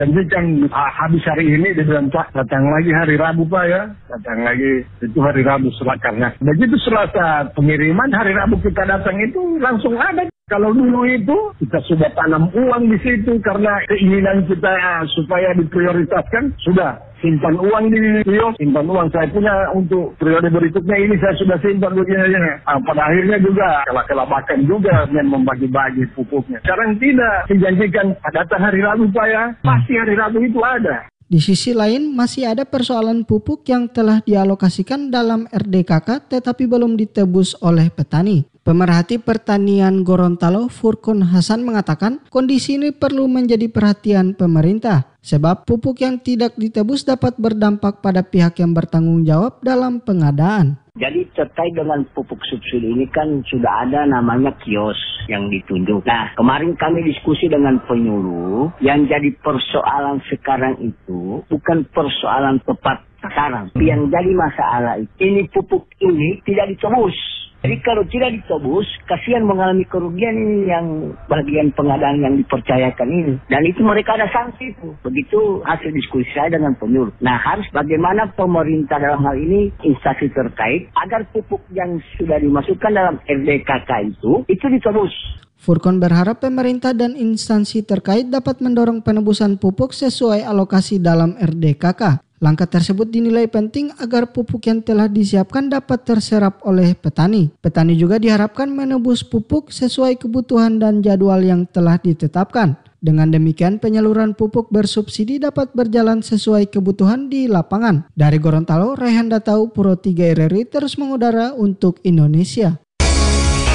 Nanti kan habis hari ini dia bilang, Pak, datang lagi hari Rabu Pak ya. Datang lagi, itu hari Rabu karena begitu Selasa pengiriman, hari Rabu kita datang itu langsung ada. Kalau dulu itu kita sudah tanam uang di situ karena keinginan kita supaya diprioritaskan, sudah simpan uang di kios, simpan uang saya punya untuk periode berikutnya ini saya sudah simpan begini. Pada akhirnya juga kelabakan juga dengan membagi-bagi pupuknya. Sekarang tidak dijanjikan datang hari Rabu Pak ya, pasti hari Rabu itu ada. Di sisi lain, masih ada persoalan pupuk yang telah dialokasikan dalam RDKK tetapi belum ditebus oleh petani. Pemerhati Pertanian Gorontalo, Furkon Hasan mengatakan kondisi ini perlu menjadi perhatian pemerintah. Sebab pupuk yang tidak ditebus dapat berdampak pada pihak yang bertanggung jawab dalam pengadaan. Jadi terkait dengan pupuk subsidi ini kan sudah ada namanya kios yang ditunjuk. Nah, kemarin kami diskusi dengan penyuluh, yang jadi persoalan sekarang itu bukan persoalan tepat sasaran. Yang jadi masalah itu, ini pupuk ini tidak ditebus. Jadi kalau tidak ditebus, kasihan mengalami kerugian ini yang bagian pengadaan yang dipercayakan ini. Dan itu mereka ada sanksi itu. Begitu hasil diskusi saya dengan penyuluh. Nah, harus bagaimana pemerintah dalam hal ini, instansi terkait, agar pupuk yang sudah dimasukkan dalam RDKK itu ditebus. Furkon berharap pemerintah dan instansi terkait dapat mendorong penebusan pupuk sesuai alokasi dalam RDKK. Langkah tersebut dinilai penting agar pupuk yang telah disiapkan dapat terserap oleh petani. Petani juga diharapkan menebus pupuk sesuai kebutuhan dan jadwal yang telah ditetapkan. Dengan demikian penyaluran pupuk bersubsidi dapat berjalan sesuai kebutuhan di lapangan. Dari Gorontalo, Rehan Datau, Pro 3 RRI terus mengudara untuk Indonesia.